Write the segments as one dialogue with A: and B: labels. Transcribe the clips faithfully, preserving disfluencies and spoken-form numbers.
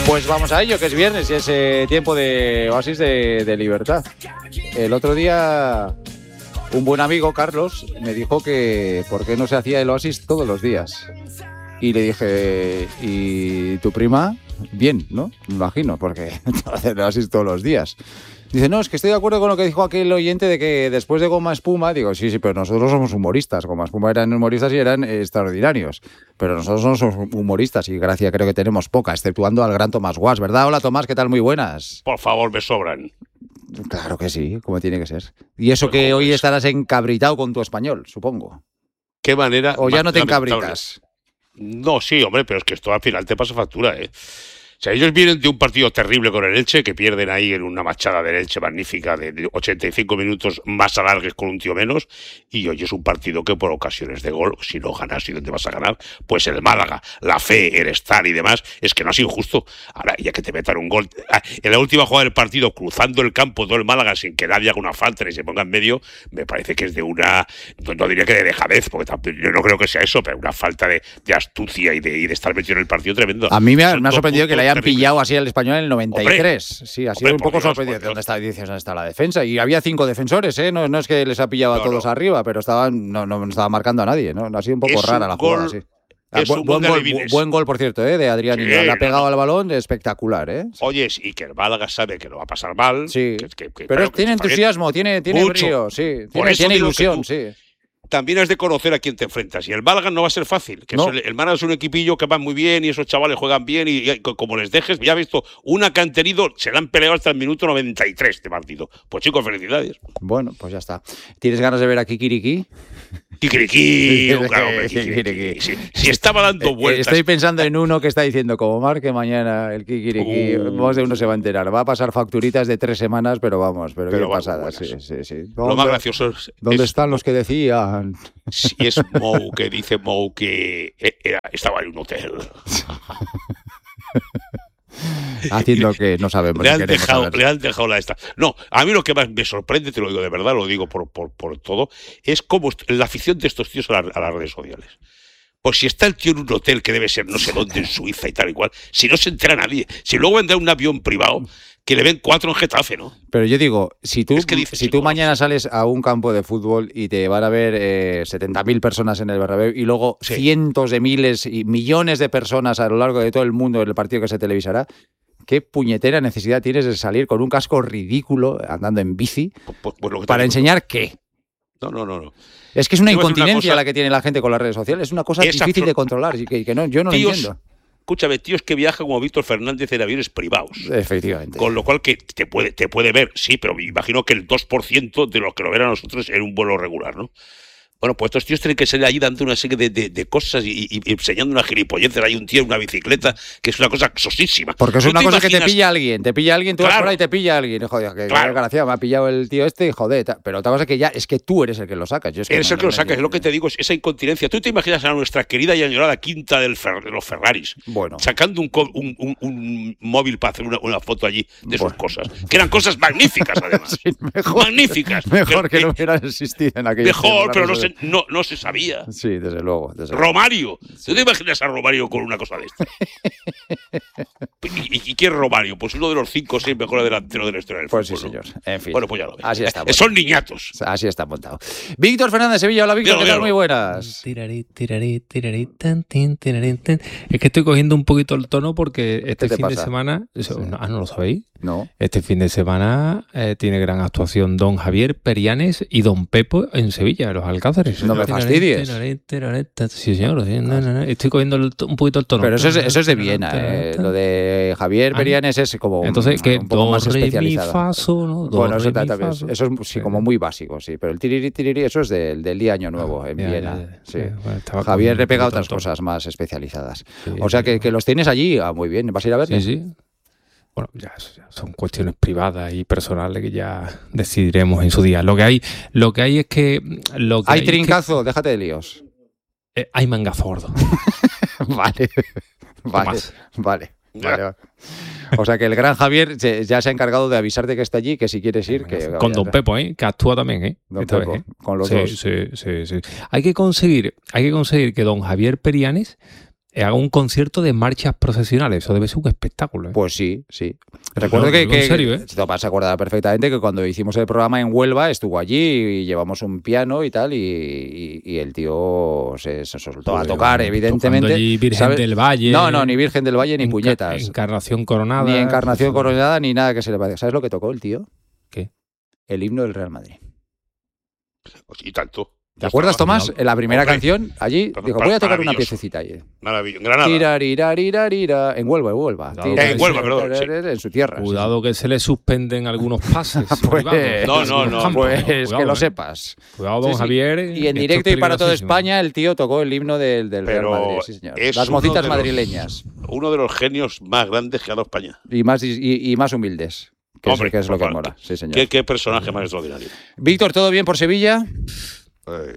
A: Pues vamos a ello, que es viernes y es eh, tiempo de oasis de, de libertad. El otro día un buen amigo, Carlos, me dijo que por qué no se hacía el oasis todos los días. Y le dije, ¿y tu prima? Bien, ¿no? Me imagino, porque hace el oasis todos los días. Dice, no, es que estoy de acuerdo con lo que dijo aquel oyente de que después de Goma Espuma, digo, sí, sí, pero nosotros somos humoristas. Goma Espuma eran humoristas y eran extraordinarios. Pero nosotros no somos humoristas y gracia creo que tenemos poca, exceptuando al gran Tomás Guas, ¿verdad? Hola, Tomás, ¿qué tal? Muy buenas.
B: Por favor, me sobran.
A: Claro que sí, como tiene que ser. Y eso pues, que hoy es. estarás encabritado con tu español, supongo.
B: ¿Qué manera?
A: O ya no te encabritas.
B: No, sí, hombre, pero es que esto al final te pasa factura, ¿eh? O sea, ellos vienen de un partido terrible con el Elche, que pierden ahí en una machada del Elche magnífica de ochenta y cinco minutos más alargues con un tío menos, y hoy es un partido que por ocasiones de gol, si no ganas, ¿y dónde vas a ganar? Pues el Málaga, la fe, el estar y demás, es que no es injusto. Ahora, ya que te metan un gol, en la última jugada del partido, cruzando el campo todo el Málaga sin que nadie haga una falta ni se ponga en medio, me parece que es de una, no diría que de dejadez, porque tampoco, yo no creo que sea eso, pero una falta de, de astucia y de, y de estar metido en el partido tremendo.
A: A mí me ha, me ha sorprendido que le hayan pillado así al Español en el noventa y tres.
B: Hombre,
A: sí, ha sido
B: hombre,
A: un poco
B: Dios,
A: sorprendente. ¿Dónde está, dices, ¿dónde está la defensa? Y había cinco defensores, ¿eh? No, no es que les ha pillado
B: no,
A: a todos
B: no.
A: arriba, pero estaban, no, no estaba marcando a nadie, ¿no? Ha sido un poco
B: es
A: rara
B: un
A: la
B: gol,
A: jugada, sí.
B: Es
A: Bu-
B: un
A: buen,
B: gol,
A: gol, buen gol, por cierto, ¿eh? De Adrián
B: sí,
A: Iñárritu. Le ha pegado
B: no.
A: al balón, espectacular, ¿eh? Sí.
B: Oye, y que el Málaga sabe que lo va a pasar mal.
A: Sí,
B: que, que, que,
A: pero
B: claro,
A: tiene
B: que
A: entusiasmo, tiene, tiene
B: mucho.
A: brío, sí.
B: Por
A: Tiene,
B: eso
A: tiene
B: digo
A: ilusión,
B: que tú,
A: sí.
B: También has de conocer a quién te enfrentas. Y el Málaga no va a ser fácil. Que
A: no.
B: el, el Málaga es un equipillo que va muy bien y esos chavales juegan bien y, y como les dejes, ya has visto, una que han tenido, se la han peleado hasta el minuto noventa y tres de partido. Pues chicos, felicidades.
A: Bueno, pues ya está. ¿Tienes ganas de ver a Kikiriki?
B: Kikiriki, claro, hombre, Kikiriki. Si, si estaba dando vueltas.
A: Estoy pensando en uno que está diciendo, como marque mañana el Kikiriki,
B: uh,
A: más de uno se va a enterar. Va a pasar facturitas de tres semanas, pero vamos, pero, pero qué pasada. Sí,
B: buenas.
A: sí, sí.
B: Lo más gracioso es...
A: ¿Dónde
B: es,
A: están los que decían?
B: Si es Mou, que dice Mou que era, estaba en un hotel.
A: Haciendo que no sabemos.
B: Le han, dejado, le han dejado la esta. No, a mí lo que más me sorprende, te lo digo de verdad, lo digo por, por, por todo, es cómo la afición de estos tíos a, la, a las redes sociales. Pues si está el tío en un hotel que debe ser no sé dónde, en Suiza y tal y cual, si no se entera nadie, si luego vendrá un avión privado, que le ven cuatro en Getafe, ¿no?
A: Pero yo digo, si tú,
B: es que dices,
A: si tú mañana sales a un campo de fútbol y te van a ver eh, setenta mil personas en el Bernabéu y luego sí. cientos de miles y millones de personas a lo largo de todo el mundo en el partido que se televisará, ¿qué puñetera necesidad tienes de salir con un casco ridículo andando en bici
B: pues, pues lo que
A: para enseñar qué?
B: No, no, no, no.
A: Es que es una incontinencia una la que tiene la gente con las redes sociales. Es una cosa es difícil de controlar y que, que no, yo no tíos, lo entiendo.
B: Escúchame, tíos que viajan como Víctor Fernández en aviones privados.
A: Efectivamente.
B: Con lo cual que te puede, te puede ver, sí, pero me imagino que el dos por ciento de los que lo ven a nosotros en un vuelo regular, ¿no? Bueno, pues estos tíos tienen que salir allí dando una serie de, de, de cosas y, y, y enseñando una gilipolleces. Hay un tío en una bicicleta que es una cosa sosísima.
A: Porque es una cosa
B: imaginas...
A: que te pilla alguien. Te pilla alguien, tú
B: claro.
A: vas por ahí y te pilla alguien. Joder, que
B: claro.
A: desgraciado, me ha pillado el tío este, joder. Pero otra cosa que ya es que tú eres el que lo sacas. Yo es que
B: eres
A: no,
B: el que
A: no,
B: lo sacas,
A: no,
B: es lo que te digo, es esa incontinencia. Tú te imaginas a nuestra querida y añorada quinta del Fer, de los Ferraris
A: bueno.
B: sacando un, un, un, un móvil para hacer una, una foto allí de bueno. sus cosas. Que eran cosas magníficas, además.
A: Sí, mejor,
B: magníficas.
A: Mejor que, que no hubieran existido en aquella
B: Mejor, pero no se, no, no se sabía.
A: Sí, desde luego. Desde
B: Romario.
A: luego.
B: ¿Tú te imaginas a Romario con una cosa de esta? ¿Y, y, ¿Y quién es Romario? Pues uno de los cinco o seis mejores delanteros de la historia del
A: pues
B: fútbol.
A: Pues sí, señor. En fin.
B: Bueno, pues ya lo ves.
A: Así está.
B: Eh, son niñatos.
A: Así está montado. Víctor Fernández, Sevilla. Hola, Víctor. ¿Qué tal? Muy buenas.
C: Tirarí, tirarí, tirarí, tan, tin, tirarí, tan. Es que estoy cogiendo un poquito el tono porque este fin
A: pasa?
C: de semana... Eso, sí. Ah, ¿no lo sabéis?
A: No.
C: Este fin de semana eh, tiene gran actuación don Javier Perianes y don Pepo en Sevilla, los Alcázares.
A: No me fastidies.
C: Sí, señor. Sí, no, no, no. Estoy cogiendo el, un poquito el tono.
A: Pero eso es, eso es de Viena. Eh. Lo de Javier Perianes es como
C: Entonces, ¿qué?
A: un poco más especializado.
C: Mi, fa, so, ¿no? Do,
A: bueno,
C: re,
A: eso,
C: mi, fa,
A: so. eso es sí, como muy básico, sí. Pero el tiriri, tiriri, eso es del, del día Año Nuevo en
C: ya,
A: Viena.
C: Ya, ya,
A: sí.
C: ya, bueno,
A: Javier le pega otras cosas más especializadas. Sí, o sea, que, que los tienes allí. Ah, muy bien. ¿Vas a ir a verle?
C: Sí, sí. Bueno, ya son cuestiones privadas y personales que ya decidiremos en su día. Lo que hay, lo que hay es que... Lo que
A: hay,
C: hay
A: trincazo,
C: es que,
A: déjate de líos.
C: Eh, hay mangazo gordo.
A: vale, vale, vale, vale. O sea que el gran Javier ya se ha encargado de avisarte que está allí, que si quieres ir... que
C: Con don Pepo, ¿eh? Que actúa también, ¿eh?
A: Don Pepo, vez, ¿eh? Con los
C: sí,
A: dos.
C: Sí, sí, sí. Hay que conseguir, hay que conseguir que don Javier Perianes haga un concierto de marchas procesionales. Eso debe ser un espectáculo, ¿eh?
A: Pues sí, sí. Recuerdo
C: no,
A: que, que
C: en serio, ¿eh?
A: Tomás se acuerda perfectamente que cuando hicimos el programa en Huelva estuvo allí y llevamos un piano y tal, y, y, y el tío se, se soltó a tocar,
C: Bueno,
A: evidentemente.
C: Allí Virgen
A: ¿sabes?
C: del Valle.
A: No, no, ni Virgen del Valle ni
C: Enca-
A: puñetas.
C: Encarnación Coronada.
A: Ni Encarnación Coronada ni nada que se le parezca. ¿Sabes lo que tocó el tío?
C: ¿Qué?
A: El himno del Real Madrid.
B: Y tanto.
A: ¿Te acuerdas,
B: estaba.
A: Tomás? En la primera
B: Hombre.
A: canción, allí,
B: Pero
A: dijo, voy a tocar una
B: maravilloso.
A: piececita allí.
B: Maravilloso. Granada.
A: Tirarirarirarira, en Huelva, en Huelva.
C: Cuidado,
B: Eh, en Huelva, perdón, sí.
A: En su tierra.
C: Cuidado que se le suspenden algunos pases.
A: Pues-
C: privados,
B: No, no,
C: algunos
B: no,
C: campos,
A: Pues
C: cuidado,
A: que lo
C: ¿eh?
A: sepas.
C: Cuidado, don
A: Sí, sí.
C: Javier.
A: Y en
C: esto
A: directo
C: es
A: y para toda
C: peligrosísimo.
A: España, el tío tocó el himno del, del Real
B: Pero
A: Madrid, sí, señor.
B: es
A: Las
B: uno
A: mocitas
B: de los-
A: madrileñas.
B: Uno de los genios más grandes que ha dado España.
A: Y más, y, y más humildes. Que
B: Hombre,
A: es, que es lo que
B: por favor.
A: mola. Sí, señor.
B: ¿Qué, qué personaje más extraordinario.
A: Víctor, ¿todo bien por Sevilla?
B: Eh,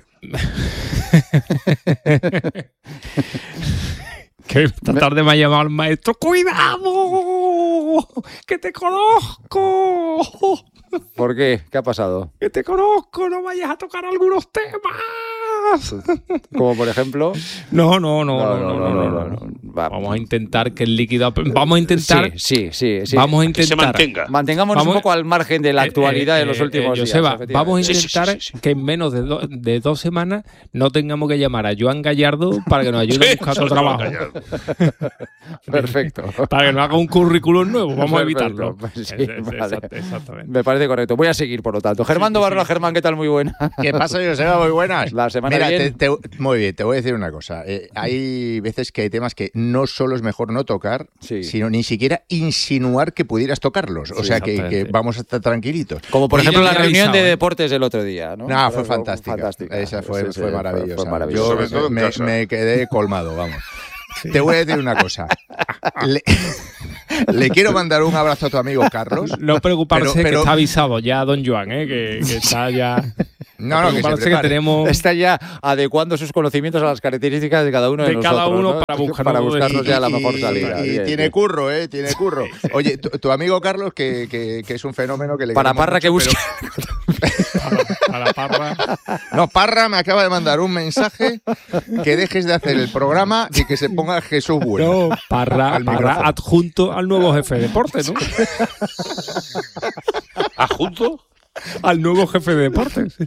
C: Que esta tarde me ha llamado el maestro. ¡Cuidado! ¡Que te conozco!
A: ¿Por qué? ¿Qué ha pasado?
C: ¡Que te conozco! ¡No vayas a tocar algunos temas!
A: Como por ejemplo.
C: No, no, no, no, no, no, no, no, no.
A: Va.
C: Vamos a intentar que el líquido... Vamos a intentar...
A: Sí, sí, sí. sí.
C: Vamos a
B: que se
C: intentar...
B: mantenga.
A: Mantengámonos
C: Vamos-
A: un poco al margen de la actualidad
C: Eh, eh,
A: de los
C: eh,
A: últimos
C: eh,
A: días.
C: Joseba,
A: efectivamente.
C: vamos a
B: Sí, sí,
C: intentar
B: sí, sí, sí.
C: que en menos de, do- de dos semanas no tengamos que llamar a Joan Gallardo para que nos ayude a
B: Sí,
C: buscar
B: se
C: otro
B: lo tengo
C: trabajo.
B: callado.
A: Perfecto.
C: Para que nos haga un currículum nuevo. Vamos a
A: Perfecto,
C: evitarlo.
A: pues sí,
C: Es- es-
A: vale.
C: exact- Exactamente.
A: Me parece correcto. Voy a seguir, por lo tanto. Germán Barrola, Germán, ¿qué tal? Muy buena.
D: ¿Qué pasa, Joseba? Muy buenas.
A: La semana
D: Mira,
A: bien.
D: te- te- muy bien, te voy a decir una cosa. Eh, hay veces que hay temas que no solo es mejor no tocar,
A: Sí.
D: sino ni siquiera insinuar que pudieras tocarlos. O
A: Sí,
D: sea, que,
C: exactamente.
D: que vamos a estar tranquilitos.
A: Como por
C: Pues
A: ejemplo
C: ya
A: la
C: me he
A: reunión
C: avisado,
A: de
C: ¿eh?
A: deportes del otro día, ¿no?
D: No, fue fantástica.
A: Fantástica.
D: Esa fue,
A: Sí, sí,
D: fue maravillosa.
A: fue maravillosa.
B: Sobre todo
D: Yo
B: en
D: me,
B: casa.
D: me quedé colmado, vamos. Te voy a decir una cosa. Le, le quiero mandar un abrazo a tu amigo Carlos.
C: No preocuparse
D: Pero- pero-
C: que está avisado ya don Joan, ¿eh? que, que está ya...
D: No, no, que se
C: preocuparse que
D: prepare.
C: tenemos...
A: Está ya adecuando sus conocimientos a las características de cada uno de,
C: De cada
A: nosotros,
C: uno
A: ¿no?
C: para buscarnos-
A: para buscarnos ya la
D: Y-
A: mejor
D: y-
A: salida.
D: Y,
A: Bien,
D: tiene
A: bien.
D: curro, ¿eh? Tiene curro. Oye, tu, tu amigo Carlos, que, que- que es un fenómeno que le
A: Para
D: queremos
A: Parra que
D: mucho,
A: busque.
C: A la parra.
D: pero- No, Parra me acaba de mandar un mensaje que dejes de hacer el programa y que se ponga Jesús Bueno.
C: No, Parra,
D: Al
C: Parra
D: micrófono.
C: adjunto al nuevo jefe de deportes, ¿no?
B: ¿Adjunto?
C: Al nuevo jefe de deportes.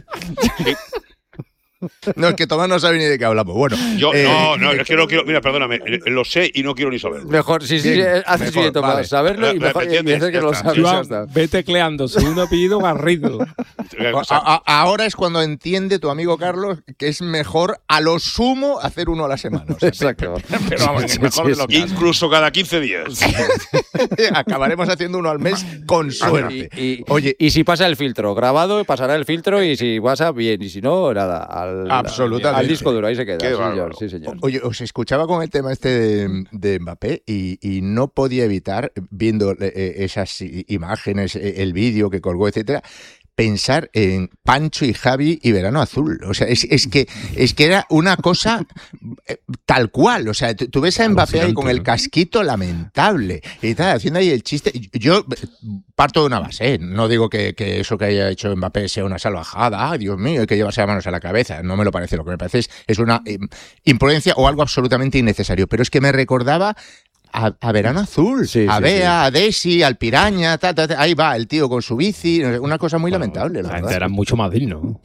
D: No, es que Tomás no sabe ni de qué hablamos. Bueno,
B: Yo,
D: eh,
B: no, no, es que no quiero. Mira, perdóname, eh, lo sé y no quiero ni saberlo.
A: Mejor, sí, sí,
D: Bien,
A: haces
D: mejor,
A: bien, Tomás,
D: vale.
A: saberlo y
B: Me- me
A: mejor y
B: entiendes,
A: hacer que
B: ya
A: lo
B: está.
A: sabes. ya
C: Joan,
A: está.
C: ve tecleando, segundo apellido Garrido.
B: O sea,
D: a- a- ahora es cuando entiende tu amigo Carlos que es mejor a lo sumo hacer uno a la semana. O sea,
A: Exacto.
D: pero vamos,
A: Sí,
D: mejor
A: sí,
D: de lo
A: sí.
D: que
B: incluso cada quince días.
D: acabaremos haciendo uno al mes con suerte.
A: Y, y-
D: Oye,
A: y si pasa el filtro, grabado, pasará el filtro y si pasa, bien. Y si no, nada. Al,
D: Absolutamente.
A: Al disco duro, ahí se queda.
B: Qué
A: Sí,
B: bárbaro.
A: señor, sí, señor.
D: Oye, os escuchaba con el tema este de, de Mbappé y, y no podía evitar, viendo eh, esas i- imágenes, eh, el vídeo que colgó, etcétera, pensar en Pancho y Javi y Verano Azul. O sea, es, es que es que era una cosa eh, tal cual. O sea, tú, tú ves a Mbappé ahí con el casquito lamentable y tal, haciendo ahí el chiste. Yo eh, parto de una base, ¿eh? No digo que, que eso que haya hecho Mbappé sea una salvajada, ah, Dios mío, hay que llevarse las manos a la cabeza. No me lo parece. Lo que me parece es, es una eh, imprudencia o algo absolutamente innecesario. Pero es que me recordaba a, a Verano Azul,
A: Sí,
D: a
A: sí,
D: Bea, a Desi, al Piraña, ta, ta, ta. Ahí va el tío con su bici, una cosa muy lamentable. La
C: La gente
D: verdad.
C: era mucho más digno.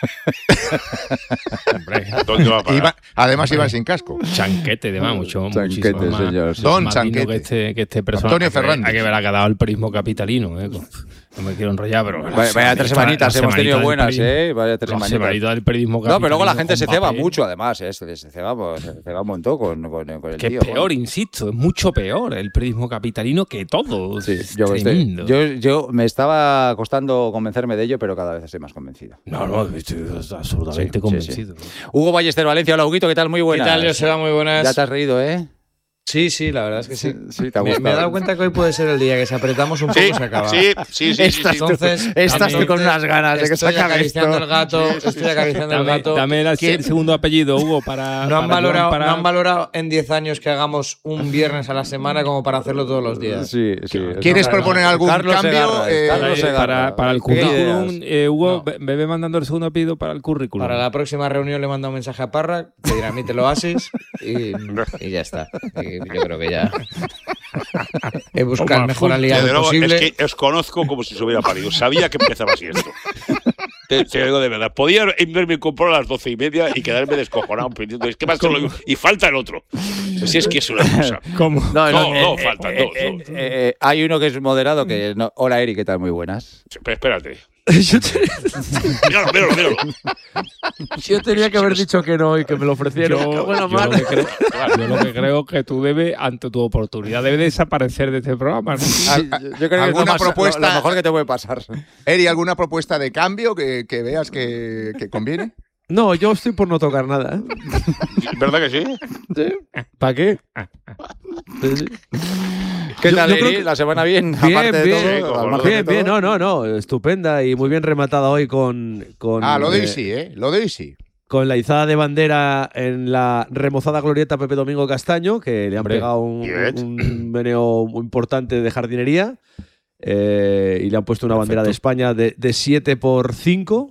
C: Hombre,
B: ¿Dónde va a parar?
D: Iba- además iban sin casco.
C: chanquete, de más, mucho,
A: Chanquete,
C: muchísimo más,
A: señor.
D: Don
C: más digno
D: Chanquete.
C: que este, que este personaje.
D: Antonio
C: Hay que ver-
D: Fernández.
C: Hay que ver a qué ha dado el perismo capitalino. ¿eh? No me quiero enrollar, pero...
A: Vaya, vaya tres semanitas
C: la
A: hemos tenido
C: semanita del
A: buenas,
C: perismo-
A: ¿eh? Vaya tres
C: la
A: semanitas.
C: semanita del periodismo
A: No, pero luego la
C: capitalino
A: gente se
C: con
A: ceba
C: Mbappé,
A: mucho, además, ¿eh? Se se ceba, pues, se ceba un montón con, con, con el
C: Que
A: tío.
C: es peor,
A: bueno.
C: insisto, es mucho peor el periodismo capitalino que todo.
A: Sí,
C: Es
A: yo, estoy-
C: tremendo.
A: yo, yo me estaba costando convencerme de ello, pero cada vez estoy más convencido.
C: No, no, estoy absolutamente
A: Sí,
C: convencido.
A: Hugo Ballester Valencia, hola Huguito, ¿qué tal? Muy
E: ¿Qué
A: buenas.
E: tal, Joseba? Muy buenas.
A: Ya te has reído, ¿eh?
E: Sí, sí, la verdad es que sí.
A: Sí, sí, te ha
E: me,
A: gustado.
E: me he dado cuenta que hoy puede ser el día que si apretamos un poco
B: Sí,
E: se acaba.
B: sí, sí, sí.
A: Estás
B: sí, sí.
A: tú-
E: Entonces,
A: estás tú
E: también
A: con unas ganas de que se
E: estoy
A: acabe
E: acariciando
A: esto.
E: el gato, estoy acariciando el
C: Dame,
E: gato.
C: dame el
E: ¿Quién-
C: segundo apellido, Hugo, para.
E: No han,
C: para
E: valorado,
C: para-
E: no han valorado en diez años que hagamos un viernes a la semana como para hacerlo todos los días.
A: Sí, sí.
D: ¿Quieres
E: no,
D: proponer
E: no.
D: algún
A: Carlos
D: cambio?
A: Segarra,
D: Eh,
A: Carlos
C: para,
A: Segarra.
C: para, para el
A: ¿Qué
C: currículum,
A: ideas?
C: eh, Hugo,
E: No.
C: ve- vete mandando el segundo apellido para el currículum.
E: Para la próxima reunión le mando un mensaje a Parra, que dirá, mí te lo haces y, y ya está. Y yo creo que ya he buscado el mejor aliado
B: Desde luego,
E: posible.
B: es que os conozco como si se hubiera parido. Sabía que empezaba así esto. Te, te digo de verdad. Podía verme comprar a las doce y media y quedarme descojonado pensando, es que más solo y falta el otro. Si es que es una cosa.
C: ¿Cómo?
A: No,
B: No, no,
A: eh,
B: faltan
A: eh,
B: dos,
A: eh,
B: dos.
A: eh, eh, hay uno que es moderado que no. Hola, Eri, ¿qué tal? Muy buenas.
B: Pero espérate.
F: Yo, te-
B: Míralo, míralo, míralo.
F: yo tenía que haber dicho que no y que me lo ofrecieron.
C: Yo,
F: Qué buena
C: yo
F: madre.
C: lo que creo, yo lo que creo que tú debes, ante tu oportunidad, debes desaparecer de este programa, ¿no?
A: Ah, yo creo que es lo,
D: ¿Alguna
A: más-
D: propuesta?
A: lo- lo mejor que te puede pasar.
D: Eri, ¿alguna propuesta de cambio que, que veas que, que conviene?
F: No, yo estoy por no tocar nada. ¿eh?
B: ¿Verdad que sí?
F: ¿Sí? ¿Para qué? Sí, sí.
A: ¿Qué
F: Yo-
A: tal,
F: yo creo
A: Eri?
F: que-
A: ¿La semana bien?
F: Bien,
A: aparte de
F: bien.
A: todo,
B: Sí,
A: al
B: cojonudo.
A: margen de
F: Bien, bien,
A: todo.
F: no, no, no, estupenda y muy bien rematada hoy con, con,
D: Ah, lo de hoy
F: eh,
D: sí, ¿eh? Lo de hoy sí.
F: con la izada de bandera en la remozada glorieta Pepe Domingo Castaño, que le han
C: Hombre,
F: pegado un,
B: bien.
F: un meneo muy importante de jardinería eh, y le han puesto una bandera de España de siete por cinco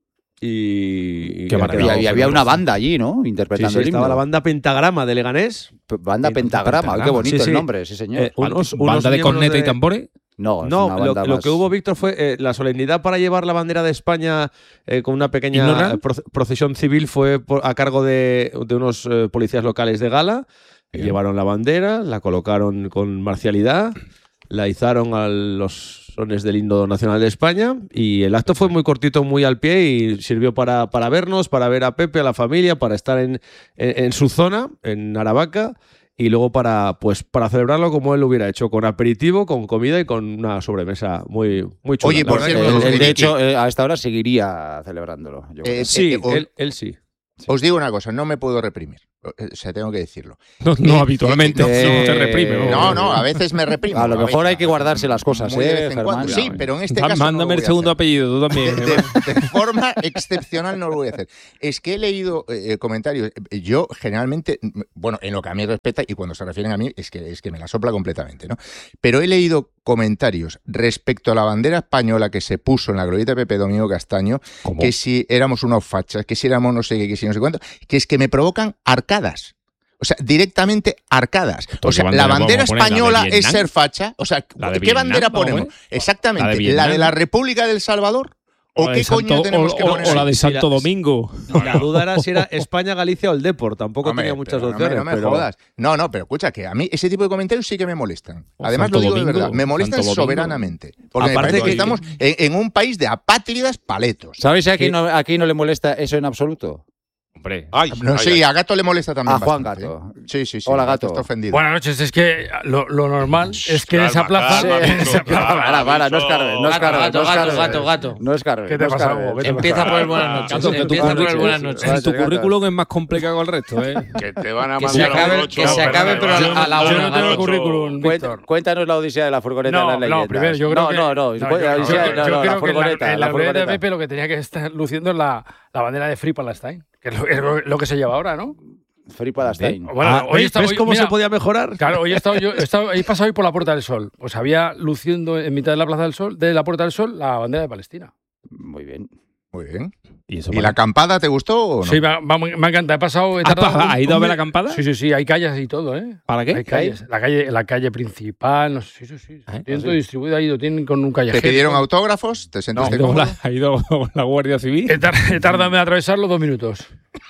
F: y, y
C: Qué
F: ha
C: maravilla.
A: Y
F: quedado
A: había, había
F: fenomenal.
A: una banda allí, ¿no?
F: Sí,
A: Interpretando
F: sí,
A: el himno.
F: estaba la banda Pentagrama de Leganés.
A: P- Banda
F: Sí,
A: Pentagrama.
F: Pentagrama.
A: Qué bonito
F: Sí, sí.
A: el nombre, sí, señor.
F: Eh, unos- unos
C: ¿Banda de
F: miembros
C: corneta y
F: de-
C: tambores?
A: no, es
F: No,
A: una
F: lo,
A: banda
F: lo
A: más-
F: que hubo, Víctor, fue eh, la solemnidad para llevar la bandera de España eh, con una pequeña
C: ¿Ignoran?
F: eh, proce- procesión civil fue por- a cargo de, de unos eh, policías locales de Gala.
C: Bien.
F: Llevaron la bandera, la colocaron con marcialidad, la izaron a los sones del himno nacional de España y el acto fue muy cortito, muy al pie y sirvió para, para vernos, para ver a Pepe, a la familia, para estar en, en, en su zona, en Aravaca. Y luego para, pues, para celebrarlo como él lo hubiera hecho, con aperitivo, con comida y con una sobremesa muy, muy chula.
D: Oye,
F: La
D: por
F: verdad
D: cierto,
F: que-
A: Él, él, de
D: Eri,
A: hecho, eh, a esta hora seguiría celebrándolo. yo creo.
D: Eh,
F: sí,
D: eh, o-
F: él, él sí.
D: Os digo una cosa, no me puedo reprimir. O sea, tengo que decirlo.
C: No, no
D: Eh,
C: habitualmente
A: eh,
C: no te reprime.
A: eh,
D: No, no, a veces me reprimo.
A: A lo
D: ver,
A: mejor hay que guardarse las cosas,
D: muy de
A: ¿eh,
D: vez en
A: Germán?
D: cuando. Sí,
A: Cuidado,
D: pero en este
C: Da-
D: caso no lo
C: Mándame el
D: voy a
C: segundo
D: hacer.
C: apellido, tú también.
D: De, de- de forma excepcional no lo voy a hacer. Es que he leído eh, comentarios. Yo generalmente, m- bueno, en lo que a mí respecta, y cuando se refieren a mí, es que, es que me la sopla completamente, ¿no? Pero he leído comentarios respecto a la bandera española que se puso en la glorieta de Pepe Domingo Castaño,
C: ¿Cómo?
D: que si éramos unos fachas, que si éramos no sé qué, que si no sé cuánto, que es que me provocan arcadas. O sea, directamente arcadas. O
C: Entonces,
D: sea,
C: ¿qué
D: la
C: bandera
D: bandera
C: vamos a poner? ¿La de
D: española es
C: Vietnam?
D: ser facha. O sea,
C: ¿La de
D: ¿qué
C: Vietnam
D: bandera
C: vamos a
D: ponemos?
C: poner?
D: Exactamente.
C: ¿La de
D: ¿La de
C: Vietnam?
D: la República del Salvador? ¿O,
C: O la
D: qué
C: de
D: coño
C: Santo-
D: tenemos
C: o-
D: que
C: o-
D: poner?
C: o la
D: ahí?
C: de
F: Sí, la-
C: Santo Domingo.
F: La duda era si era España, Galicia o el Depor. Tampoco
D: Hombre,
F: tenía muchas
D: pero no me-
F: opciones.
D: No me,
F: pero-
D: jodas. No, no, pero escucha, que a mí ese tipo de comentarios sí que me molestan.
C: O
D: Además,
C: Santo
D: lo digo de
C: Domingo,
D: verdad. Me molestan
C: Santo Domingo.
D: soberanamente. Porque me
F: Aparte
D: parece que
F: que-
D: estamos en, en un país de apátridas paletos.
A: ¿Sabéis si aquí
F: ¿Qué?
A: no, aquí no le molesta eso en absoluto?
C: Hombre.
B: Ay,
D: No
B: ay,
D: sé,
B: ay.
D: y a Gato le molesta también.
A: A Juan
D: bastante,
A: Gato.
D: ¿eh? Sí, sí, sí.
A: Hola, Gato.
D: Está ofendido.
G: Buenas noches, es que lo, lo normal es que en esa
B: Calma,
G: plaza.
B: calma,
G: en esa
B: Víctor,
G: plaza-
B: calma,
A: Para, para, no es Carmen, no es
E: Gato,
A: Carmen.
E: gato,
A: no es
E: gato,
A: Carmen.
E: gato, gato.
A: No es Carmen.
G: ¿Qué te
A: no es
G: pasa,
A: Carmen.
G: Hugo? ¿Qué te
E: Empieza por el buenas noches.
C: Gato, que tu
E: Empieza por el
C: currículum-
E: buenas noches.
A: Vale,
C: Tu
A: gato.
C: currículum es más complicado que el resto, ¿eh?
B: Que te van a
E: Que
B: mandar
E: se
B: a un
E: acabe-
B: ocho,
E: que se acabe, pero
B: perdón,
E: a la
G: Yo
E: una,
G: no tengo
E: gato.
G: currículum,
A: Cuen-
G: Víctor.
A: Cuéntanos la odisea de la furgoneta de
G: No,
A: las
G: no,
A: leyendas.
G: primero, yo creo
A: no,
G: que.
A: no, no,
G: yo-
A: la odisea-
G: yo-
A: no,
G: yo
A: no,
G: creo
A: la
G: que en la-
A: furgoneta,
G: en
A: la
G: la glorieta de
A: furgoneta.
G: Pepe lo que tenía que estar luciendo es la, la bandera de Free Palestine, que es lo, es lo- lo que se lleva ahora, ¿no?
A: Free Palestine.
G: Bueno,
F: Ah,
G: hoy
F: ¿ves,
G: está-
F: ves
G: hoy-
F: cómo
G: mira,
F: se podía mejorar?
G: Claro, hoy he estado yo, he, estado, he pasado hoy por la Puerta del Sol. Pues había luciendo en mitad de la Plaza del Sol, de la Puerta del Sol, la bandera de Palestina.
A: Muy bien.
D: Muy bien.
C: ¿Y, eso
D: ¿Y
C: para-
D: la acampada te gustó o no?
G: Sí, me, ha- me ha- me ha encantado. He pasado. He
C: ¿Has
G: tardado
C: pa-
G: un-
C: has ido a
G: un
C: ver
G: mes-
C: la acampada?
G: Sí, sí, sí. Hay calles y todo, ¿eh?
C: ¿Para qué?
G: Hay calles. La calle, la calle principal. No sé, sí, sí, sí.
C: Ah,
G: Tienen
C: sí.
G: todo distribuido ahí. Lo tienen con un
D: ¿Te
G: callejero.
D: pidieron autógrafos? ¿Te
C: ¿Ha
D: sentiste
C: ido,
D: cómodo?
C: la, ha ido la Guardia Civil?
G: He, tar- he tardado en atravesarlo dos minutos.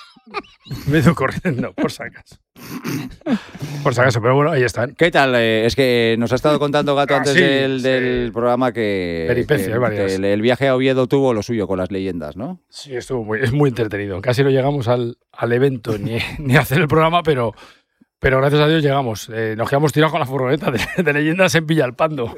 G: Me he ido corriendo, por si acaso. Por si acaso, pero bueno, ahí están.
A: ¿Qué tal? Eh, es que nos ha estado contando Gato
G: Ah,
A: antes
G: sí,
A: del,
G: sí.
A: del programa que,
G: Peripecias
A: que-
G: varias.
A: que el, el viaje a Oviedo tuvo lo suyo con las leyendas, ¿no?
G: Sí, estuvo muy, es muy entretenido. Casi no llegamos al, al evento ni, ni a hacer el programa, pero, Pero gracias a Dios llegamos. Eh, nos quedamos tirados con la furgoneta de, de leyendas en Villalpando.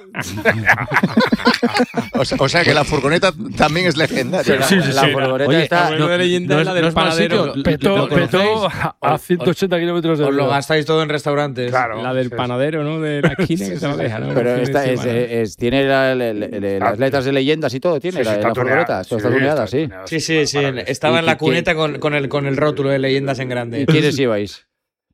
D: O sea, o sea que la furgoneta también es legendaria.
G: Sí, sí, sí.
A: La furgoneta
F: Oye,
A: está...
F: no,
C: de leyenda
F: no
C: es la
F: es-
C: del
F: no es mal
C: panadero.
F: sitio.
G: Petó,
F: ¿Lo conocéis?
G: petó a, a ciento ochenta kilómetros de
E: Os lo
G: hora.
E: gastáis todo en restaurantes.
G: Claro.
C: La del
G: Sí, sí.
C: panadero, ¿no? De la esquina que se la deja, ¿no?
A: Pero
C: El fin de
A: esta es,
C: semana.
A: es- tiene la- la- la- la- las letras de leyendas y todo, tiene
G: Sí, sí,
A: la,
G: está
A: la furgoneta.
G: tuneada.
A: Esto
G: Sí,
A: está tuneada,
G: está
A: sí.
G: tuneada,
E: Sí, sí, sí.
G: Maravilloso.
E: Estaba en la
A: ¿Y qué-
E: cuneta con, con, el, con el rótulo de leyendas en
A: ¿Y
E: grande.
A: quiénes ibais?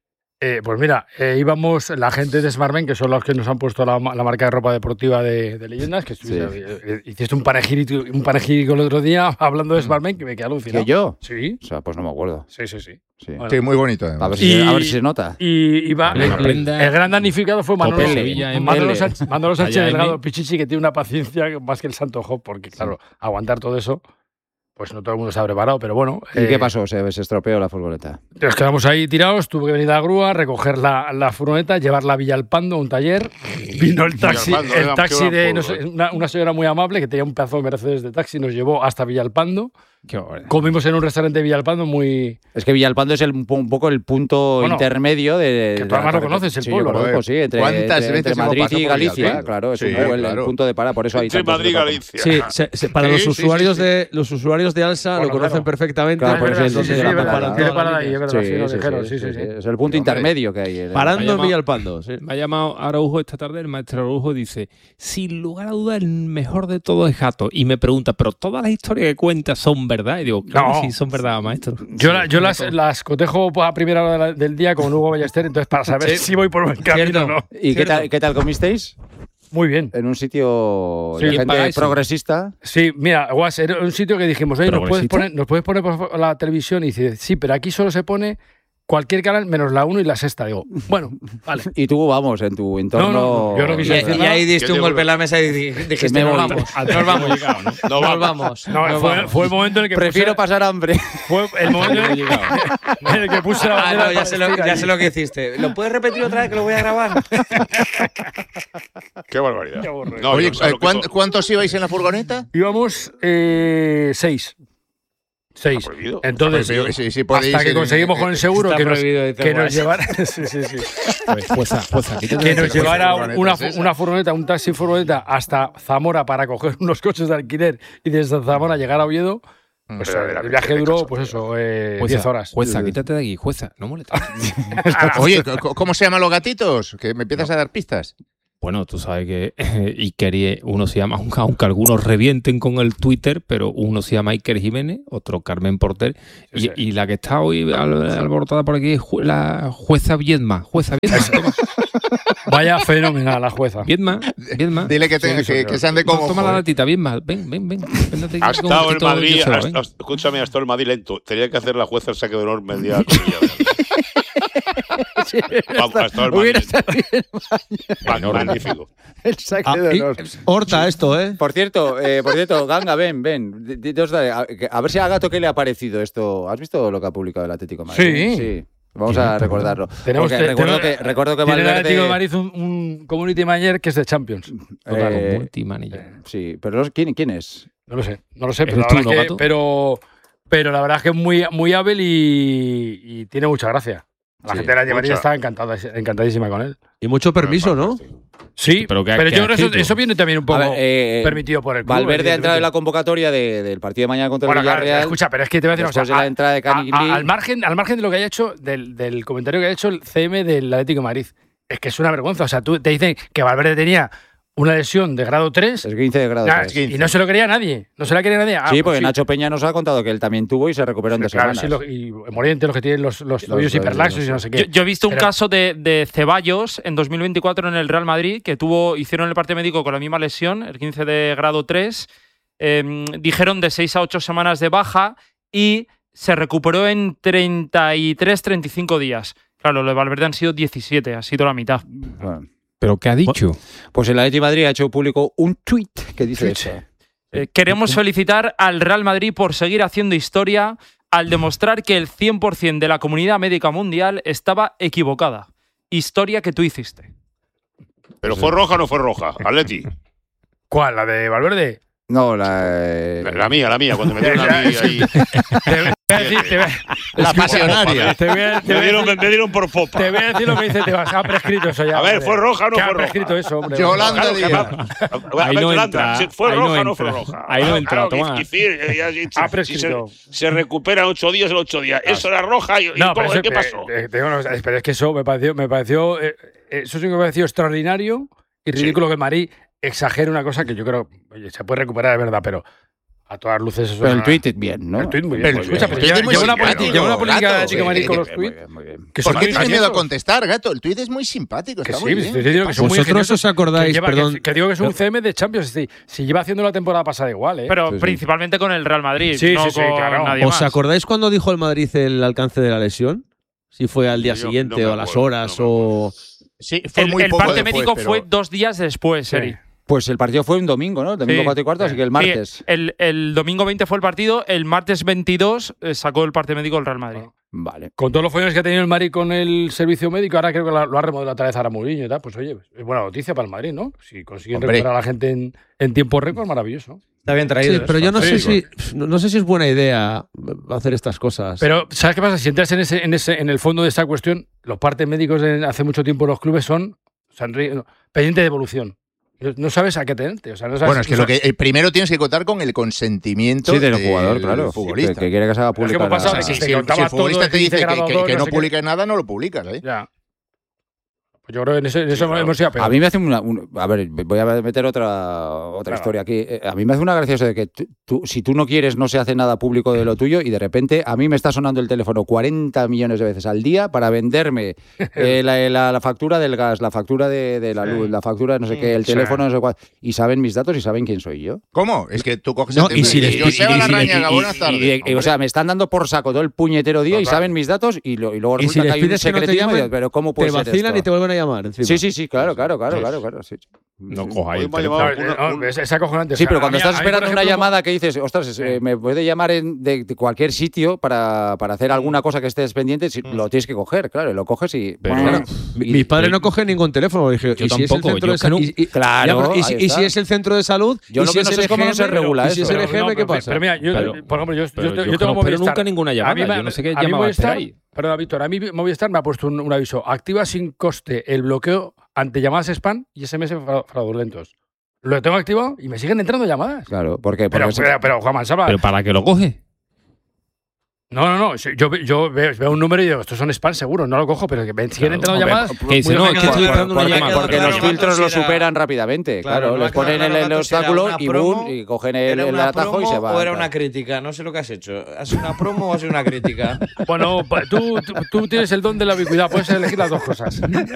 G: Eh, pues mira, eh, íbamos la gente de Smartmen, que son los que nos han puesto la, ma- la marca de ropa deportiva de, de leyendas, que estuviste-
A: Sí.
G: eh, eh, hiciste un panegírico, un panegírico el otro día hablando de Smartmen que me quedé alucinado.
A: ¿Que yo?
G: Sí,
A: O sea, pues no me acuerdo.
G: sí, sí, sí.
A: Sí.
G: Bueno.
D: Sí, muy bonito.
A: A
D: además.
A: ver, si,
G: Y-
A: a ver si se nota.
G: Y iba,
C: La prenda-
G: el gran damnificado fue Manolo,
A: Copele.
C: Sevilla, M
G: Manolo,
C: L.
G: Sánchez, Manolo Sánchez
C: Allá,
G: Delgado
C: M.
G: Pichichi, que tiene una paciencia más que el Santo Job, porque claro, aguantar todo eso, pues no todo el mundo se ha preparado, pero bueno.
A: ¿Y
G: eh,
A: qué pasó? Se, se estropeó la furgoneta.
G: Nos quedamos ahí tirados, tuve que venir la grúa, recoger la, la furgoneta, llevarla a Villalpando, a un taller. Vino el taxi,
B: Villalpando,
G: el
B: era-
G: taxi
B: qué
G: de
B: gran
G: no
B: pueblo,
G: sé, una, una señora muy amable que tenía un pedazo de Mercedes de taxi, nos llevó hasta Villalpando.
C: Qué horror.
G: Comimos en un restaurante de Villalpando muy.
A: Es que Villalpando es el, un poco el punto
G: Bueno,
A: intermedio de.
G: que
A: de
G: tú además
A: la
G: lo conoces, el
A: sí,
G: pueblo.
A: Yo lo conozco, sí, entre,
D: ¿Cuántas
A: entre-
D: veces
A: entre
D: hemos
A: Madrid
D: pasado
A: y
D: por
A: Galicia.
D: Villalpando?
A: Claro, es
D: Sí,
A: un poco el, el
D: claro.
A: punto de parada, por eso hay
B: Entre
A: tantos
B: Madrid y
A: departamentos.
B: Galicia.
F: Sí, se- se- para
B: Sí,
F: los
B: sí, sí,
F: usuarios
B: sí.
F: de los usuarios de Alsa
G: Bueno,
F: lo conocen
G: claro.
F: perfectamente.
A: Claro, por
G: es
A: eso
G: verdad,
A: es
G: sí,
A: donde
G: sí, sí,
A: la
G: es verdad,
A: parada.
G: tiene parada ahí, es verdad,
A: Sí,
G: sí, nos
A: sí,
G: dijeron,
A: sí,
G: sí, sí,
A: sí,
G: sí.
A: Es el punto intermedio que hay. en el-
F: Parando en
C: llamado-
F: Villalpando. Sí.
C: Me ha llamado Araujo esta tarde, el maestro Araujo dice, sin lugar a dudas el mejor de todos es Jato. Y me pregunta, ¿pero todas las historias que cuentas son verdad? Y digo, claro
G: No.
C: que sí, son verdad, maestro.
G: Yo,
C: Sí,
G: la- yo
C: no
G: las,
C: todo.
G: las cotejo a primera hora de la- del día con Hugo Ballester, entonces para saber
E: Sí.
G: si voy por buen camino
E: Cierto.
G: o no.
A: ¿Y qué tal, qué tal comisteis?
G: Muy bien.
A: En un sitio
G: Sí,
A: de
C: ¿quién
A: gente
C: paga eso?
A: progresista.
G: Sí, mira, Guas, era un sitio que dijimos, oye, ¿nos puedes,
C: ¿Progresista?
G: poner, ¿nos puedes poner por favor la televisión? Y dice, sí, pero aquí solo se pone cualquier canal menos la uno y la sexta. Digo, bueno, vale.
A: Y tú, vamos, en tu entorno.
G: No, no, yo no
E: Y,
G: quise decir
E: y
G: nada.
E: ahí diste
B: ¿Qué
E: un
B: te-
E: golpe en la mesa y di- dijiste,
A: me
E: nos
A: voy.
E: vamos, nos vamos,
B: No
E: nos
B: vamos.
E: vamos.
G: No,
E: nos
G: fue,
E: vamos.
G: fue el momento en el que
A: Prefiero
G: puse,
A: pasar hambre.
G: fue el momento en el, en el que puse la
E: Ah,
G: bandera
E: no,
G: de
E: ya sé, lo,
G: Palestina
E: ya
G: ahí.
E: sé lo que hiciste. ¿Lo puedes repetir otra vez que lo voy a grabar?
B: Qué barbaridad.
G: Qué aburrido.
B: No,
D: Oye,
B: yo, ¿sabes
D: eh,
B: lo que
D: ¿cuán-
B: hizo?
D: ¿cuántos ibais en la furgoneta?
G: Íbamos eh, seis. Seis.
B: Está prohibido.
G: Entonces,
D: Sí, sí, sí, podéis
G: hasta que
D: ir-
G: conseguimos con el seguro
E: Está
G: que nos,
E: prohibido, dice
G: que nos
E: Guas.
G: llevara, sí, sí, sí.
C: Pues, fuerza, fuerza, quítate
G: que
C: de-
G: nos llevara
D: furgonetas
G: una,
D: esas.
G: una furgoneta, un taxi furgoneta hasta Zamora para coger unos coches de alquiler y desde Zamora llegar a Oviedo. Pues el
B: Verdaderamente
G: viaje
B: de
G: duró,
B: cacho,
G: pues eso, eh,
C: Jueza,
G: diez horas.
C: Jueza, quítate de aquí, jueza, no molestes.
D: Oye, c- ¿cómo se llaman los gatitos? Que me empiezas a dar pistas.
C: Bueno, tú sabes que Iker, uno se llama, aunque, aunque algunos revienten con el Twitter, pero uno se llama Iker Jiménez, otro Carmen Porter, y,
G: Sí, sí.
C: y la que está hoy al- alborotada por aquí es ju- la jueza Viedma. Jueza Viedma, toma.
G: Vaya fenomenal la jueza.
C: Viedma, Viedma.
D: Dile que, te-
G: Sí,
D: que,
G: sí,
D: que sean de
C: Toma,
D: como.
C: toma la
D: joder.
C: latita, Viedma, ven, ven, ven. Véntate aquí
B: Ha
C: con un
B: estado el
C: poquito
B: Madrid,
C: yesero,
B: ha-
C: ven.
B: ha- escúchame, ha estado el Madrid lento. Tenía que hacer la jueza el saque de honor media comilla. Vamos, ha estado el Madrid
A: Hubiera
B: lento.
A: estado bien
B: Ma- Magnífico.
A: el saque
F: Ah,
A: de
F: y-
A: honor.
F: Horta esto, ¿eh?
A: Por cierto, eh, por cierto, Ganga, ven, ven. Di- dinos, dale, A, a ver si a Gato qué le ha parecido esto. ¿Has visto lo que ha publicado el Atlético de Madrid?
G: Sí.
A: Sí. Vamos a recordarlo.
G: Tenemos
A: Porque
G: que-
A: recuerdo,
G: tenemos-
A: que, recuerdo que
G: Tiene el Atlético de
A: Valverde.
G: Madrid un, un community manager que es de Champions.
C: Claro,
A: eh,
C: multimanager.
A: sí, pero no- ¿quién, ¿quién es?
G: No lo sé, no lo sé, pero
C: ¿Eres
G: la,
C: tú,
G: verdad
C: no,
G: que,
C: Gato?
G: pero, pero la verdad es que es muy, muy hábil y, y tiene mucha gracia. La
A: Sí,
G: gente de la Madrid
B: mucha.
G: está encantada, encantadísima con él.
F: Y mucho permiso, ¿no?
G: Sí,
C: Pero
G: pero,
C: que ha- que
G: yo
C: ha
G: creo que eso,
C: escrito.
G: eso viene también un
A: A
G: poco
A: ver, eh,
G: permitido por el club.
A: Valverde ha entrado en la
G: evidentemente.
A: convocatoria de- del partido de mañana contra
G: Bueno,
A: el
G: claro,
A: Villarreal.
G: escucha, pero es que te voy a decir una
A: después
G: cosa.
A: de la
G: a-
A: entrada de
G: a-
A: Canigli.
G: a- al, margen, al margen de lo que haya hecho, del, del comentario que ha hecho el C M del Atlético de Madrid, es que es una vergüenza. O sea, tú te dicen que Valverde tenía una lesión de grado tres
A: Es quince de grado.
G: nah,
A: tres.
G: y no se lo quería nadie. No se la quería nadie. Ah,
A: Sí, porque
G: pues
A: Nacho Peña nos ha contado que él también tuvo y se recuperó en dos
G: Claro,
A: semanas.
G: sí, lo- y Moriente, los que tienen los, los tobillos
A: los-
G: hiperlaxos
A: los-
G: y no sé
H: Yo,
G: qué.
H: yo he visto un
G: Pero-
H: caso de, de Ceballos en dos mil veinticuatro en el Real Madrid, que tuvo, hicieron el parte médico con la misma lesión, el quince de grado tres. eh, dijeron de seis a ocho semanas de baja y se recuperó en treinta y tres, treinta y cinco días. Claro, lo de Valverde han sido diecisiete, ha sido la mitad.
A: Bueno,
C: ¿Pero qué ha dicho?
A: pues el Atlético de Madrid ha hecho público un tuit que dice eso.
H: Eh, queremos felicitar al Real Madrid por seguir haciendo historia al demostrar que el cien por ciento de la comunidad médica mundial estaba equivocada. Historia que tú hiciste.
B: Pero fue roja o no fue roja, Atleti.
G: ¿Cuál? ¿La de Valverde?
A: No, la. eh,
B: La, la mía, la mía, cuando me dieron a mí ahí.
G: Te voy a decir, te voy a-
D: La pasionaria.
G: te voy a- te
B: Me
G: voy a
B: dieron,
G: decir-
B: me dieron por popa.
G: te voy a decir lo que dice Tebas. Ha prescrito eso ya.
B: A ver,
G: hombre.
B: ¿fue roja o no
G: Que
B: fue
G: ha
B: roja?
G: prescrito eso, hombre.
D: Yolanda
B: Claro, que
D: Díaz.
B: va-
C: Ahí
B: a ver,
C: no
B: Yolanda,
C: entra,
B: si ¿fue
C: ahí
B: roja
C: no
B: o no fue
C: entra.
B: roja?
C: Ahí no
B: Claro,
C: entra,
B: claro,
C: toma.
B: que- que sí, eh, ya- si-
G: Ha
B: si
G: prescrito.
B: se, se recupera ocho días en ocho días. Eso era roja y, y
G: No,
B: ¿cómo-
G: pero eso-
B: ¿qué pasó?
G: eh, eh, te digo una cosa, pero es que eso me pareció, me pareció eh, eh, eso sí que me pareció extraordinario y ridículo que el Madrid exagere una cosa que yo creo, oye, se puede recuperar, es verdad, pero a todas luces eso
A: Pero el
G: no-
A: tweet bien, ¿no?
G: El tuit muy bien.
D: Pero
G: pues,
D: el
G: escucha,
D: tuit
G: pero lleva,
D: es muy
G: lleva una
D: simpático,
G: política, lleva una política
D: gato,
G: de Atlético de Madrid
D: sí,
G: con los
A: Muy bien,
G: tweets.
A: muy bien.
G: Que
D: ¿Por
G: son
D: qué
G: muy
D: tienes miedo a
G: ingeniosos.
D: contestar, gato? El tuit es muy simpático,
G: Que
D: está
G: sí,
D: muy
G: estoy
D: bien.
G: diciendo que son muy
F: ¿Vosotros
G: ingeniosos,
F: os acordáis,
G: que lleva- que-
F: perdón?
G: Que, digo que es un
F: Yo-
G: C M de Champions, sí, si lleva haciendo la temporada pasada igual, ¿eh?
H: Pero
A: Sí, sí.
H: principalmente con el Real Madrid,
G: Sí,
H: no
G: sí, sí,
H: con
G: claro.
H: nadie
F: ¿Os
H: más.
F: acordáis cuando dijo el Madrid el alcance de la lesión? Si fue al día
B: Yo
F: siguiente
B: no me
F: o a las
B: acuerdo,
F: horas
B: no me
F: o...
D: Sí, fue
H: El,
D: muy
H: el
D: poco
H: parte
D: después,
H: médico
D: pero-
H: fue dos días después,
G: Sí.
H: Eri.
A: Pues el partido fue un domingo, ¿no? Domingo
H: Sí.
A: cuatro y cuarto, así que el
H: Sí,
A: martes.
H: el, el domingo veinte fue el partido, el martes veintidós eh, sacó el parte médico el Real Madrid.
A: Vale.
G: Con todos los follones que ha tenido el Madrid con el servicio médico, ahora creo que lo, lo ha remodelado otra vez a Mourinho y tal. Pues oye, es buena noticia para el Madrid, ¿no? Si consiguen
D: Hombre.
G: recuperar a la gente en, en tiempo récord, maravilloso.
E: Está bien traído.
F: Sí, pero
E: eso.
F: yo no
G: Sí,
F: sé si no, no sé si es buena idea hacer estas cosas.
G: Pero, ¿sabes qué pasa? Si entras en ese, en ese, en el fondo de esa cuestión, los partes médicos de hace mucho tiempo en los clubes son, son no, pendiente de evolución. No, no sabes a qué tenerte. O sea, no sabes,
D: Bueno, es que
G: no
D: lo que
G: sabes-
D: eh, primero tienes que contar con el consentimiento
A: Sí, del jugador, claro.
D: futbolista.
A: Que, que quiere que se haga
G: Pero es que
A: pública.
G: hemos pasado
A: la-
G: de que
D: si,
G: se
D: si el,
G: contaba
D: si el futbolista
G: todo,
D: te dice
G: quince
D: que,
G: grado
D: que-
G: dos,
D: que
G: no
D: no
G: sé qué.
D: publiques nada, no lo publicas. ¿eh?
G: Ya. Pues yo creo que en, ese, en eso hemos ido a peor.
A: A mí me hace una, un- a ver, voy a meter otra otra
G: Claro.
A: historia aquí. Eh, A mí me hace una graciosa de que tú, tú- si tú no quieres no se hace nada público de lo tuyo y de repente a mí me está sonando el teléfono cuarenta millones de veces al día para venderme eh, la, la- la factura del gas, la factura de, de la
G: Sí.
A: luz, la factura de no sé qué, el
G: Sí.
A: teléfono, no sé cuál, y saben mis datos y saben quién soy yo.
D: ¿Cómo? Es que tú coges
F: No,
D: el
F: y si
D: teléfono
F: les-
D: y Joseba
F: y- y-
D: Larrañaga,
A: Y-
D: buenas
A: y-
D: tardes.
A: y- y- o sea, me están dando por saco todo el puñetero día y
D: Total.
A: saben mis datos y, lo- y luego
F: Y
A: resulta
F: si
A: que
F: les
A: hay un
F: pides que no te
A: secretismo. y
F: llamen,
A: digo, pero ¿cómo
F: te
A: puede ser
F: vacilan
A: esto?
F: y te vuelven a llamar encima.
A: Sí, sí, sí, claro, claro, claro, claro, claro, sí.
C: No
A: Sí.
C: cojáis
B: Hoy
C: el
B: me ha
C: teléfono.
B: llamado
G: No,
B: una-
G: no,
B: un-
G: es, es acojonante.
A: Sí,
G: O sea,
A: pero
G: a
A: cuando
G: mí-
A: estás
G: a mí,
A: esperando
G: por
A: una
G: ejemplo,
A: llamada que dices, ostras, es- eh, me puede llamar en- de, de cualquier sitio para, para hacer alguna cosa que estés pendiente, si- lo tienes que coger, claro, lo coges y...
C: Pero-
A: bueno,
F: Mi-
A: y-
F: Mis padres
A: y-
F: no cogen ningún teléfono. Dije,
C: Yo
F: ¿y si es el
C: tampoco,
F: centro
C: yo
F: de
C: que
F: sa-
C: no-
F: y- y-
A: Claro,
F: ya, pero ¿y, si-
A: ahí
F: y si
A: está.
F: es el centro de salud?
A: Yo
F: ¿Y
A: lo
F: si
A: que
F: es
A: no sé
F: el
A: es cómo no
F: E G
A: se
F: M?
A: regula
F: ¿Y si es
A: eso.
F: el
G: Pero,
F: E G M,
G: no,
F: qué
G: pero-
F: pasa?
G: Pero mira, yo,
C: Pero-
G: por ejemplo, yo, yo,
C: pero
G: yo
C: yo
G: tengo
C: que no espero
G: Movistar.
C: nunca ninguna llamada,
G: A mí me-
C: yo no sé qué
G: a mí
C: llamada
G: Movistar-
C: esperáis.
G: Perdona, Víctor, a mí Movistar me ha puesto un, un aviso. Activa sin coste el bloqueo ante llamadas spam y S M S fra- fraudulentos. Lo tengo activado y me siguen entrando llamadas.
A: Claro, porque...
G: Pero,
A: porque se-
G: pero, pero Juan Mansalva,
C: ¿Pero para qué lo coge?
G: no, no, no. si- Yo, yo veo, veo un número y digo, estos son spam seguro, no lo cojo, pero que me siguen entrando
A: Hombre,
G: llamadas.
C: Que dice,
G: muy
C: no, es que
G: razonables.
C: estoy entrando una
A: porque,
C: llamada.
A: porque
E: Claro,
A: los
E: claro,
A: filtros
E: si
A: lo
E: era-
A: superan rápidamente.
E: Claro,
A: Claro,
E: no
A: les
E: ha quedado
A: ponen el,
E: claro,
A: el
E: gato, si era
A: obstáculo
E: una
A: y
E: promo,
A: boom, y cogen el,
E: ¿Era
A: el
E: una
A: atajo y
E: promo
A: se van.
E: o era una
A: claro.
E: crítica? No sé lo que has hecho. ¿Has sido una promo o has sido una crítica?
G: Bueno, pa- tú, tú, tú tienes el don de la ubicuidad, puedes elegir las dos cosas.